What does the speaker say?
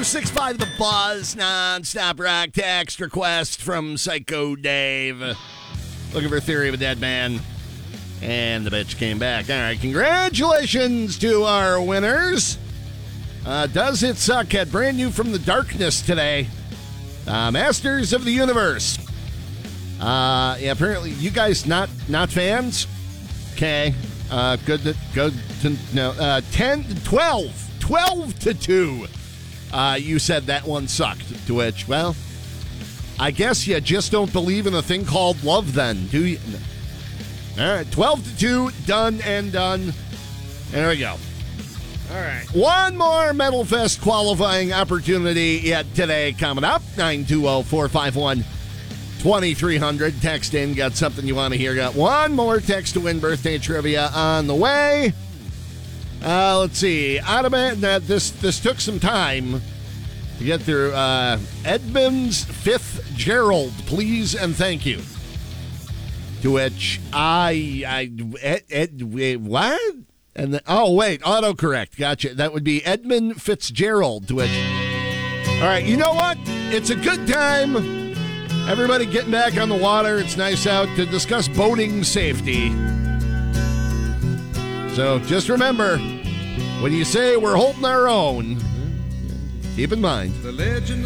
1065 The Buzz, non-stop rock text request from Psycho Dave. Looking for Theory of a Dead Man. And the bitch came back. All right, congratulations to our winners. Does It Suck had brand new from the darkness today. Masters of the Universe. Yeah, apparently you guys not fans? Okay. Good to know. 12 to 2. You said that one sucked. To which, well, I guess you just don't believe in a thing called love then, do you? All right, 12 to 2, done and done. There we go. All right. One more Metal Fest qualifying opportunity yet today coming up. 920-451-2300. Text in. Got something you want to hear. Got one more text to win birthday trivia on the way. Let's see. This took some time to get through. Edmonds Fitzgerald, please and thank you. To which what? And wait, autocorrect. Gotcha. That would be Edmund Fitzgerald. To which, all right, you know what? It's a good time. Everybody getting back on the water. It's nice out to discuss boating safety. So just remember, when you say we're holding our own, keep in mind. The legend